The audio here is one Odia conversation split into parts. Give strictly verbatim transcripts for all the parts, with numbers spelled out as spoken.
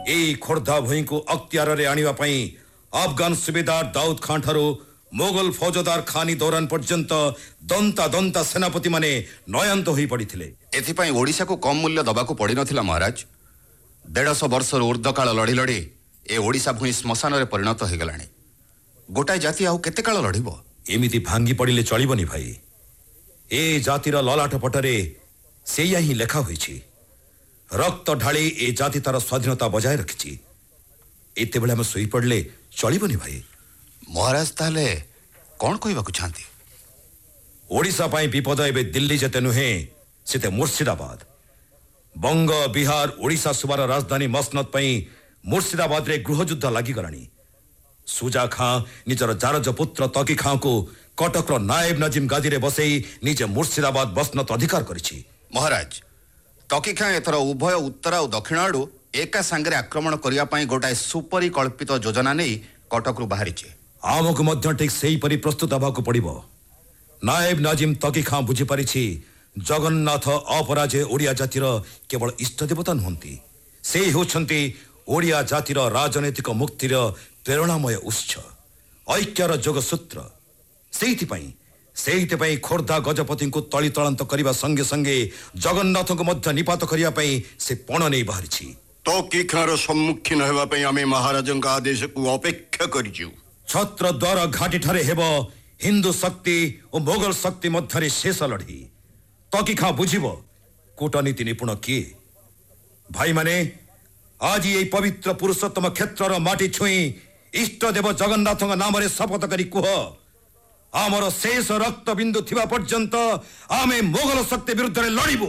এই ଖୋର୍ଦ୍ଧା ଭୂଇଁକୁ ଅକ୍ତିଆରରେ ଆଣିବା ପାଇଁ ଆଫଗାନ ସୁବେଦାର ଦାଉଦ ଖାଁ ଠାରୁ ମୋଗଲ ଫୌଜଦାର ଖାନି ଦୌରାନ ପର୍ଯ୍ୟନ୍ତ ଦନ୍ତା ଦନ୍ତା ସେନାପତିମାନେ ନୟାନ୍ତ ହୋଇ ପଡ଼ିଥିଲେ। ଏଥିପାଇଁ ଓଡ଼ିଶାକୁ କମ୍ ମୂଲ୍ୟ ଦେବାକୁ ପଡ଼ିନଥିଲା ମହାରାଜ। ଦେଢ଼ଶହ ବର୍ଷରୁ ଉର୍ଦ୍ଧ୍ୱକାଳ ଲଢ଼ି ଲଢ଼ି ଏ ଓଡ଼ିଶା ଭୂଇଁ ଶ୍ମଶାନରେ ପରିଣତ ହୋଇଗଲାଣି। ଗୋଟାଏ ଜାତି ଆଉ କେତେ କାଳ ଲଢ଼ିବ? ଏମିତି ଭାଙ୍ଗି ପଡ଼ିଲେ ଚଳିବନି ଭାଇ। ଏ ଜାତିର ଲଲାଟ ପଟରେ ସେଇଆ ହିଁ ଲେଖା ହୋଇଛି। ରକ୍ତ ଢାଳି ଏ ଜାତି ତାର ସ୍ୱାଧୀନତା ବଜାୟ ରଖିଛି। ଏତେବେଳେ ଆମେ ଶୋଇପଡ଼ିଲେ ଚଳିବନି ଭାଇ। ମହାରାଜ ତାହେଲେ କ'ଣ କହିବାକୁ ଚାହାନ୍ତି? ଓଡ଼ିଶା ପାଇଁ ବିପଦ ଏବେ ଦିଲ୍ଲୀ ଯେତେ ନୁହେଁ ସେତେ ମୁର୍ସିଦାବାଦ। ବଙ୍ଗ ବିହାର ଓଡ଼ିଶା ସୁବାର ରାଜଧାନୀ ମସନଦ ପାଇଁ ମୁର୍ସିଦାବାଦରେ ଗୃହଯୁଦ୍ଧ ଲାଗିଗଲାଣି। ସୁଜା ଖାଁ ନିଜର ଜାରଜ ପୁତ୍ର ତକି ଖାଁକୁ କଟକର ନାଏବ ନଜିମ ଗାଦିରେ ବସେଇ ନିଜେ ମୁର୍ସିଦାବାଦ ବସନତ ଅଧିକାର କରିଛି। ମହାରାଜ, ତକି ଖାଁ ଏଥର ଉଭୟ ଉତ୍ତର ଆଉ ଦକ୍ଷିଣ ଆଡ଼ୁ ଏକା ସାଙ୍ଗରେ ଆକ୍ରମଣ କରିବା ପାଇଁ ଗୋଟାଏ ସୁପରିକଳ୍ପିତ ଯୋଜନା ନେଇ କଟକରୁ ବାହାରିଛି। ଆମକୁ ମଧ୍ୟ ଠିକ୍ ସେହିପରି ପ୍ରସ୍ତୁତ ହେବାକୁ ପଡ଼ିବ। ନାଏବ ନଜିମ ତକି ଖାଁ ବୁଝିପାରିଛି ଜଗନ୍ନାଥ ଅପରାଜୟ ଓଡ଼ିଆ ଜାତିର କେବଳ ଇଷ୍ଟ ଦେବତା ନୁହନ୍ତି, ସେ ହେଉଛନ୍ତି ଓଡ଼ିଆ ଜାତିର ରାଜନୈତିକ ମୁକ୍ତିର ପ୍ରେରଣାମୟ ଉତ୍ସ, ଐକ୍ୟର ଯୋଗସୂତ୍ର। ସେଇଥିପାଇଁ ସେଇଥିପାଇଁ ଖୋର୍ଦ୍ଧା ଗଜପତିଙ୍କୁ ତଳି ତଳାନ୍ତ କରିବା ସଙ୍ଗେ ସଙ୍ଗେ ଜଗନ୍ନାଥଙ୍କୁ ମଧ୍ୟ ନିପାତ କରିବା ପାଇଁ ସେ ପଣ ନେଇ ବାହାରିଛି। ତକି ଖାଁର ସମ୍ମୁଖୀନ ହେବା ପାଇଁ ଆମେ ମହାରାଜଙ୍କ ଆଦେଶକୁ ଅପେକ୍ଷା କରିଛୁ। ଛତ୍ରଦ୍ୱାର ଘାଟିଠାରେ ହେବ ହିନ୍ଦୁ ଶକ୍ତି ଓ ମୋଗଲ ଶକ୍ତି ମଧ୍ୟରେ ଶେଷ ଲଢ଼େଇ। ତକି ଖାଁ ବୁଝିବ କୂଟନୀତି ନିପୁଣ କିଏ। ଭାଇମାନେ, ଆଜି ଏହି ପବିତ୍ର ପୁରୁଷୋତ୍ତମ କ୍ଷେତ୍ରର ମାଟି ଛୁଇଁ ଇଷ୍ଟଦେବ ଜଗନ୍ନାଥଙ୍କ ନାମରେ ଶପଥ କରି କୁହ, ଆମର ଶେଷ ରକ୍ତ ବିନ୍ଦୁ ଥିବା ପର୍ଯ୍ୟନ୍ତ ଆମେ ମୋଗଲ ଶକ୍ତି ବିରୁଦ୍ଧରେ ଲଢ଼ିବୁ।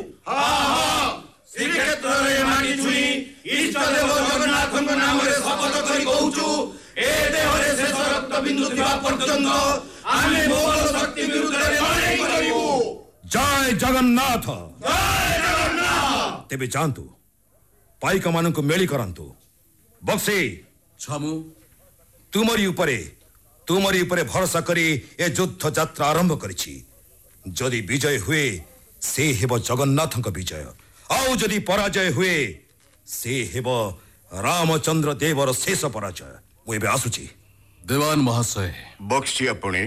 ଶ୍ରୀକ୍ଷେତ୍ରରେ ମାଟି ଛୁଇଁ ଇଷ୍ଟଦେବ ଜଗନ୍ନାଥଙ୍କ ନାମରେ ଶପଥ କରି କହୁଛୁ, ଏ ଦେହରେ ଶେଷ ରକ୍ତ ବିନ୍ଦୁ ଥିବା ପର୍ଯ୍ୟନ୍ତ ଆମେ ମୋଗଲ ଶକ୍ତି ବିରୁଦ୍ଧରେ ଲଢ଼େଇ କରିବୁ। ଜୟ ଜଗନ୍ନାଥ। ଜୟ ଜଗନ୍ନାଥ। ତେବେ ଯାଆନ୍ତୁ, ପାଇକମାନଙ୍କୁ ମେଳି କରାନ୍ତୁ। ବକ୍ସି, ଛାମୁ, ତୁମରି ଉପରେ ତୁମରି ଉପରେ ଭରସା କରି ଏ ଯୁଦ୍ଧ ଯାତ୍ରା ଆରମ୍ଭ କରିଛି। ଯଦି ବିଜୟ ହୁଏ ସେ ହେବ ଜଗନ୍ନାଥଙ୍କ ବିଜୟ, ଆଉ ଯଦି ପରାଜୟ ହୁଏ ସେ ହେବ ରାମଚନ୍ଦ୍ର ଦେବର ଶେଷ ପରାଜୟ। ମୁଁ ଏବେ ଆସୁଛି। ଦେୱାନ ମହାଶୟ, ବକ୍ସି ଆପणे,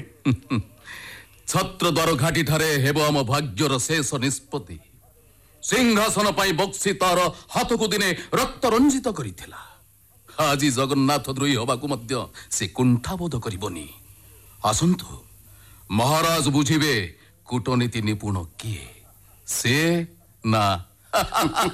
ଛତ୍ରଦ୍ୱାର ଘାଟିଠାରେ ହେବ ଆମ ଭାଗ୍ୟର ଶେଷ ନିଷ୍ପତ୍ତି। ସିଂହାସନ ପାଇଁ ବକ୍ସି ତାର ହାତକୁ ଦିନେ ରକ୍ତ ରଞ୍ଜିତ କରିଥିଲା। ଆଜି ଜଗନ୍ନାଥ ଦ୍ରୋହୀ ହେବାକୁ ମଧ୍ୟ ସେ କୁଣ୍ଠାବୋଧ କରିବନି। ଆସନ୍ତୁ, ମହାରାଜ ବୁଝିବେ କୂଟନୀତି ନିପୁଣ କିଏ, ସେ ନା